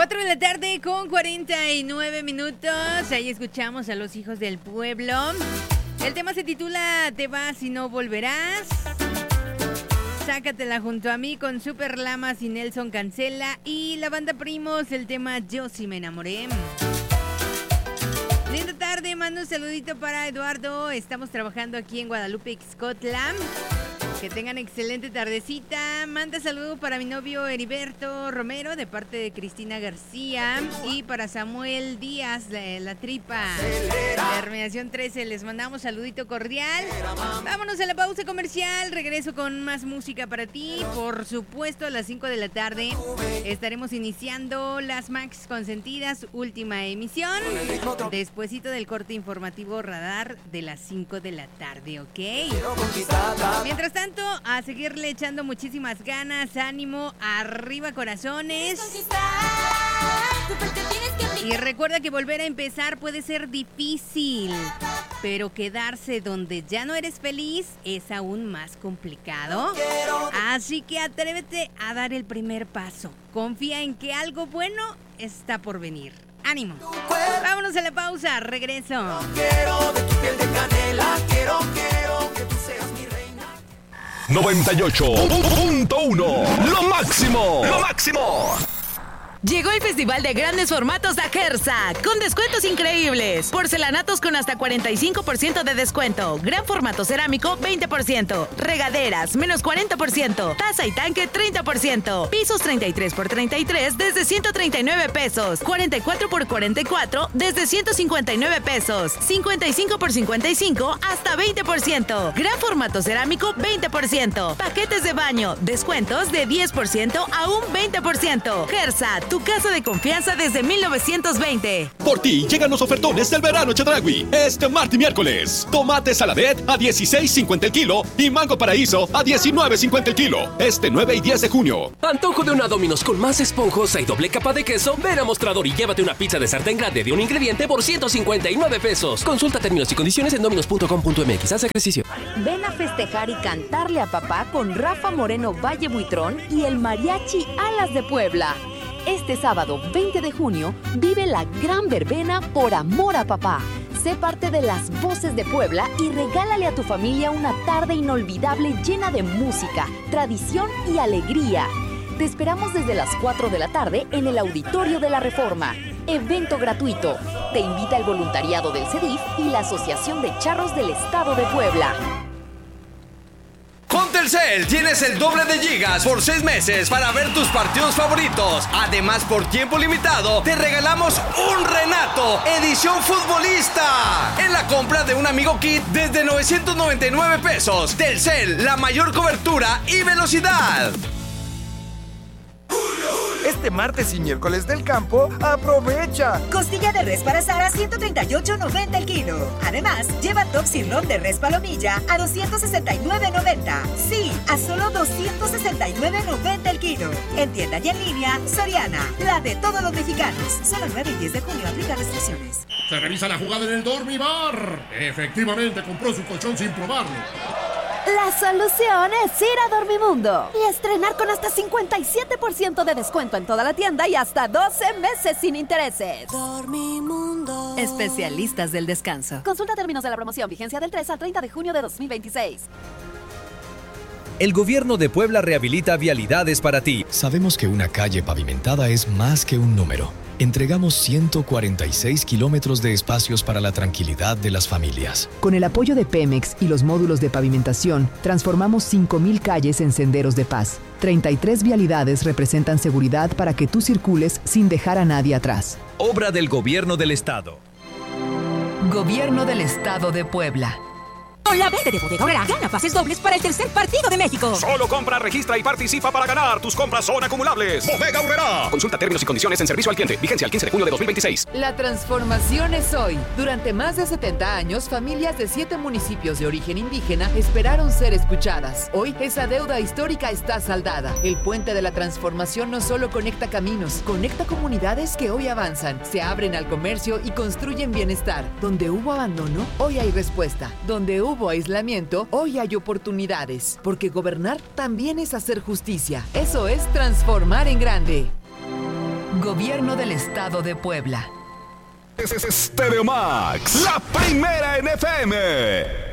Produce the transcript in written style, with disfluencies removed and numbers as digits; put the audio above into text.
4 de la tarde con 49 minutos. Ahí escuchamos a Los Hijos del Pueblo. El tema se titula Te vas y no volverás. Sácatela junto a mí con Super Lamas y Nelson Cancela. Y la banda Primos, el tema Yo sí me enamoré. Linda tarde, mando un saludito para Eduardo. Estamos trabajando aquí en Guadalupe, Ixcotla. Que tengan excelente tardecita. Manda saludo para mi novio Heriberto Romero de parte de Cristina García y para Samuel Díaz, la tripa de Terminación 13. Les mandamos saludito cordial. Vámonos a la pausa comercial. Regreso con más música para ti. Por supuesto, a las 5 de la tarde estaremos iniciando las Max Consentidas, última emisión. Despuésito del corte informativo Radar de las 5 de la tarde, ¿ok? Mientras tanto, a seguirle echando muchísimas ganas, ánimo, arriba corazones. Y recuerda que volver a empezar puede ser difícil, pero quedarse donde ya no eres feliz es aún más complicado. Así que atrévete a dar el primer paso. Confía en que algo bueno está por venir. ¡Ánimo! Vámonos a la pausa, regreso. Quiero de tu piel de canela, quiero que tú seas mi reina. 98.1 Lo máximo. Lo máximo. Llegó el Festival de Grandes Formatos a Gersa, con descuentos increíbles. Porcelanatos con hasta 45% de descuento. Gran formato cerámico, 20%. Regaderas, menos 40%. Taza y tanque, 30%. Pisos 33x33 desde 139 pesos. 44x44 desde 159 pesos. 55x55 hasta 20%. Gran formato cerámico, 20%. Paquetes de baño, descuentos de 10% a un 20%. Gersa, tu casa de confianza desde 1920. Por ti llegan los ofertones del verano Chedraui. Este martes y miércoles. Tomate saladet a $16.50 el kilo y mango paraíso a $19.50 el kilo. Este 9 y 10 de junio. Antojo de una Domino's con más esponjosa y doble capa de queso. Ven a Mostrador y llévate una pizza de sartén grande de un ingrediente por $159. Consulta términos y condiciones en dominos.com.mx. Haz ejercicio. Ven a festejar y cantarle a papá con Rafa Moreno Valle Buitrón y el Mariachi Alas de Puebla. Este sábado 20 de junio vive la gran verbena por amor a papá. Sé parte de las voces de Puebla y regálale a tu familia una tarde inolvidable llena de música, tradición y alegría. Te esperamos desde las 4 de la tarde en el Auditorio de la Reforma. Evento gratuito. Te invita el voluntariado del CEDIF y la Asociación de Charros del Estado de Puebla. Con Telcel tienes el doble de gigas por 6 meses para ver tus partidos favoritos. Además, por tiempo limitado, te regalamos un Renato, edición futbolista, en la compra de un Amigo Kit desde 999 pesos. Telcel, la mayor cobertura y velocidad. Este martes y miércoles del campo, aprovecha. Costilla de res para asar a $138.90 el kilo. Además, lleva top sirloin de res palomilla a $269.90. Sí, a solo $269.90 el kilo. En tienda y en línea, Soriana, la de todos los mexicanos. Solo 9 y 10 de junio aplica restricciones. Se revisa la jugada en el Dormibar. Efectivamente, compró su colchón sin probarlo. La solución es ir a Dormimundo y estrenar con hasta 57% de descuento en toda la tienda y hasta 12 meses sin intereses. Dormimundo. Especialistas del descanso. Consulta términos de la promoción. Vigencia del 3 al 30 de junio de 2026. El gobierno de Puebla rehabilita vialidades para ti. Sabemos que una calle pavimentada es más que un número. Entregamos 146 kilómetros de espacios para la tranquilidad de las familias. Con el apoyo de Pemex y los módulos de pavimentación, transformamos 5,000 calles en senderos de paz. 33 vialidades representan seguridad para que tú circules sin dejar a nadie atrás. Obra del Gobierno del Estado. Gobierno del Estado de Puebla. Con la venta de Bodega Aurrerá, gana pases dobles para el tercer partido de México. Solo compra, registra y participa para ganar. Tus compras son acumulables. Bodega Aurrerá. Consulta términos y condiciones en servicio al cliente. Vigencia al 15 de junio de 2026. La transformación es hoy. Durante más de 70 años, familias de 7 municipios de origen indígena esperaron ser escuchadas. Hoy, esa deuda histórica está saldada. El puente de la transformación no solo conecta caminos, conecta comunidades que hoy avanzan, se abren al comercio y construyen bienestar. Donde hubo abandono, hoy hay respuesta. Donde hubo aislamiento, hoy hay oportunidades, porque gobernar también es hacer justicia. Eso es transformar en grande. Gobierno del Estado de Puebla. Stereo Max, la primera en FM.